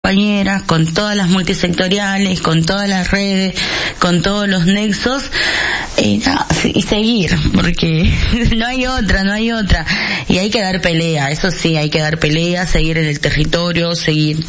compañeras, con todas las multisectoriales, con todas las redes, con todos los nexos, y seguir, porque no hay otra, y hay que dar pelea, eso sí, hay que dar pelea, seguir en el territorio, seguir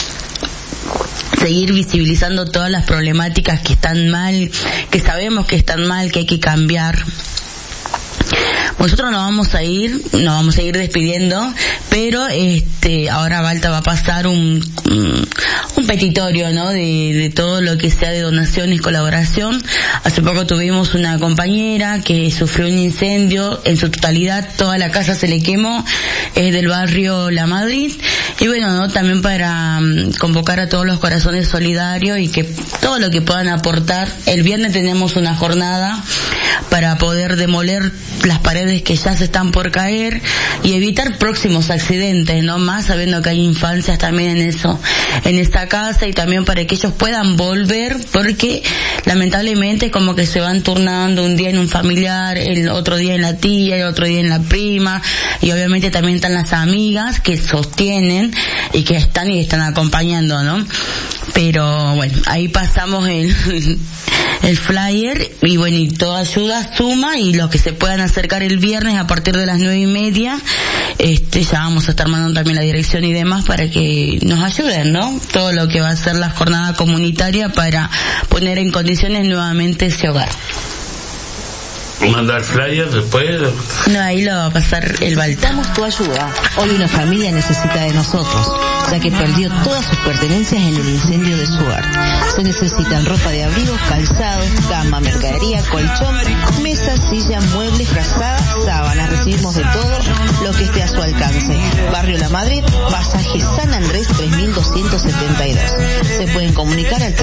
visibilizando todas las problemáticas que están mal, que sabemos que están mal, que hay que cambiar. Nosotros nos vamos a ir despidiendo, pero ahora Balta va a pasar un petitorio, ¿no? De todo lo que sea de donación y colaboración. Hace poco tuvimos una compañera que sufrió un incendio, en su totalidad toda la casa se le quemó, es del barrio La Madrid, y bueno, ¿no? También para convocar a todos los corazones solidarios y que todo lo que puedan aportar. El viernes tenemos una jornada para poder demoler las paredes que ya se están por caer y evitar próximos accidentes, ¿no? Más sabiendo que hay infancias también en esta casa, y también para que ellos puedan volver, porque lamentablemente como que se van turnando un día en un familiar, el otro día en la tía, el otro día en la prima, y obviamente también están las amigas que sostienen y que están acompañando, ¿no? Pero bueno, ahí pasamos el flyer, y bueno, y toda ayuda suma, y los que se puedan acercar el viernes a partir de las 9:30, ya vamos a estar mandando también la dirección y demás para que nos ayuden, ¿no? Todo lo que va a ser la jornada comunitaria para poner en condiciones nuevamente ese hogar. ¿Mandar flyer después? No, ahí lo va a pasar el Balta. Necesitamos tu ayuda. Hoy una familia necesita de nosotros, ya que perdió todas sus pertenencias en el incendio de su hogar. Se necesitan ropa de abrigo, calzados, cama, mercadería, colchón, mesas, sillas, muebles, frazadas, sábanas. Recibimos de todo lo que esté a su alcance. Barrio La Madrid, pasaje San Andrés 3272. Se pueden comunicar al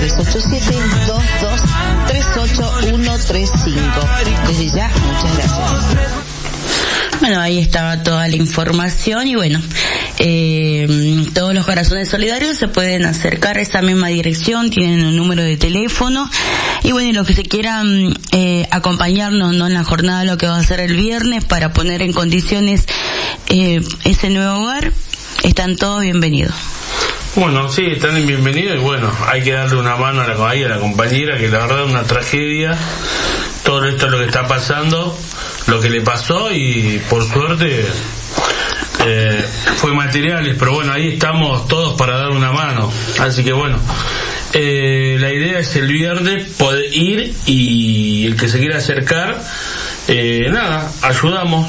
387-22-38135. Desde ya, muchas gracias. Bueno, ahí estaba toda la información, y bueno, todos los corazones solidarios se pueden acercar a esa misma dirección, tienen un número de teléfono, y bueno, y los que se quieran acompañarnos, ¿no?, en la jornada, lo que va a ser el viernes, para poner en condiciones ese nuevo hogar, están todos bienvenidos. Bueno, sí, están bienvenidos, y bueno, hay que darle una mano a la compañera, que la verdad es una tragedia todo esto, lo que está pasando, lo que le pasó, y por suerte fue materiales, pero bueno, ahí estamos todos para dar una mano. Así que bueno, la idea es el viernes poder ir, y el que se quiera acercar, ayudamos.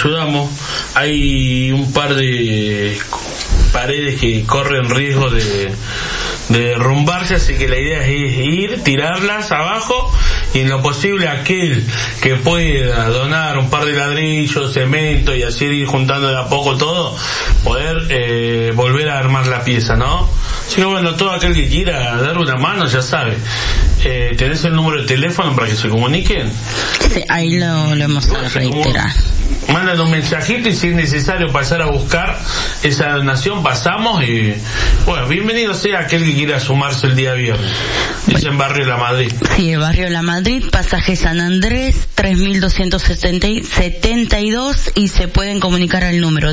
Hay un par de paredes que corren riesgo de derrumbarse, así que la idea es ir, tirarlas abajo, y en lo posible aquel que pueda donar un par de ladrillos, cemento, y así ir juntando de a poco todo, poder volver a armar la pieza, ¿no? Así que bueno, todo aquel que quiera dar una mano, ya sabe. ¿Tenés el número de teléfono para que se comuniquen? Sí, ahí lo hemos reiterado. Mandan un mensajito, y si es necesario pasar a buscar esa donación, pasamos, y bueno, bienvenido sea aquel que quiera sumarse el día viernes. Es en Barrio La Madrid. Sí, el Barrio La Madrid, pasaje San Andrés 3272, y se pueden comunicar al número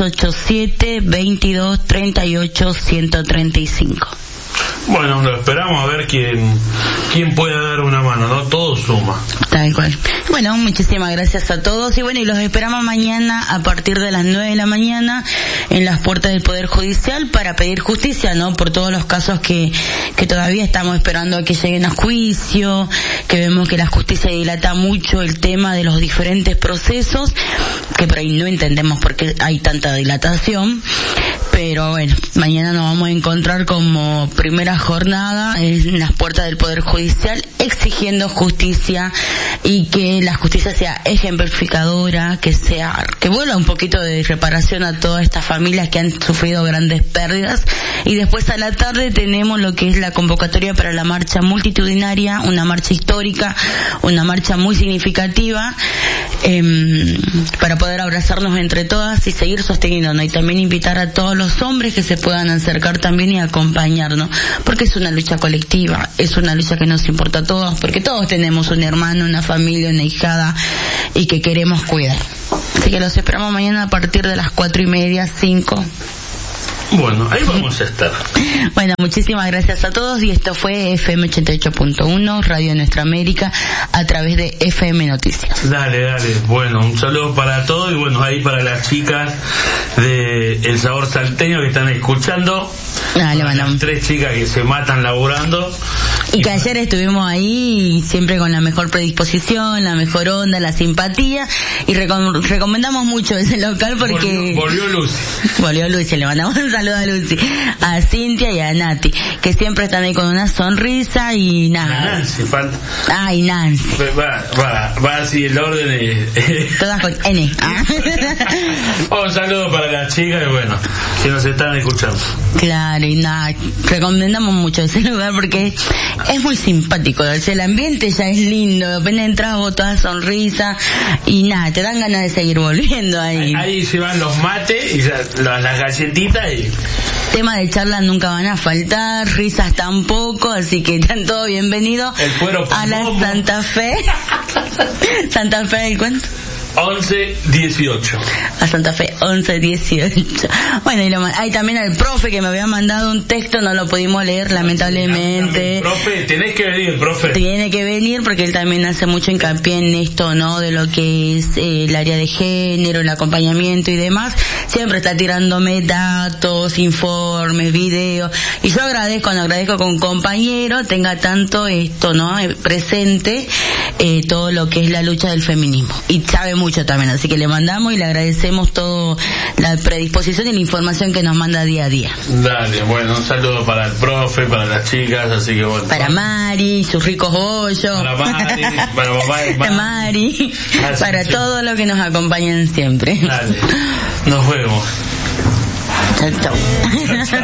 387-22-38-135. Bueno, lo esperamos, a ver quién puede dar una mano, ¿no? Todo suma. Tal cual. Bueno, muchísimas gracias a todos, y bueno, y los esperamos mañana a partir de las 9 de la mañana en las puertas del Poder Judicial para pedir justicia, ¿no? Por todos los casos que todavía estamos esperando a que lleguen a juicio, que vemos que la justicia dilata mucho el tema de los diferentes procesos, que por ahí no entendemos por qué hay tanta dilatación. Pero bueno, mañana nos vamos a encontrar como primera jornada en las puertas del Poder Judicial, exigiendo justicia, y que la justicia sea ejemplificadora, que vuelva un poquito de reparación a todas estas familias que han sufrido grandes pérdidas. Y después a la tarde tenemos lo que es la convocatoria para la marcha multitudinaria, una marcha histórica, una marcha muy significativa, para poder abrazarnos entre todas y seguir sosteniéndonos, y también invitar a todos los hombres que se puedan acercar también y acompañarnos, porque es una lucha colectiva, es una lucha que nos importa a todos, porque todos tenemos un hermano, una familia, una hijada, y que queremos cuidar. Así que los esperamos mañana a partir de las 4:30, 5. Bueno, ahí vamos a estar. Bueno, muchísimas gracias a todos y esto fue FM 88.1, Radio Nuestra América, a través de FM Noticias. Dale. Bueno, un saludo para todos y bueno, ahí para las chicas de El Sabor Salteño que están escuchando. Le mandamos 3 chicas que se matan laburando. Y que ayer estuvimos ahí siempre con la mejor predisposición, la mejor onda, la simpatía, y recomendamos mucho ese local porque... Volvió Lucy, le mandamos un saludo a Lucy, a Cintia y a Nati, que siempre están ahí con una sonrisa y nada. Nancy, falta. Y Nancy. Va así el orden. Todas con N. Un saludo para las chicas y bueno, que nos están escuchando. Claro, y nada, recomendamos mucho ese lugar porque es muy simpático, el ambiente ya es lindo, apenas entras vos toda sonrisa y nada, te dan ganas de seguir volviendo ahí. Ahí se van los mates y las galletitas y... Tema de charlas nunca van a faltar, risas tampoco, así que están todos bienvenidos a la Santa Fe. Santa Fe del cuento. 11-18. A Santa Fe, 11-18. Bueno, y hay también al profe que me había mandado un texto, no lo pudimos leer, lamentablemente. Profe, tenés que venir, profe. Tiene que venir porque él también hace mucho hincapié en esto, ¿no? De lo que es el área de género, el acompañamiento y demás. Siempre está tirándome datos, informes, videos. Y yo agradezco que un compañero tenga tanto esto, ¿no? Presente, todo lo que es la lucha del feminismo. Y sabe mucho también, así que le mandamos y le agradecemos toda la predisposición y la información que nos manda día a día. Dale, bueno, un saludo para el profe, para las chicas, así que bueno. Para Mari, sus ricos bollos. Para Mari, para mamá y para Mari, para todos los que nos acompañan siempre. Dale, nos vemos. Chao.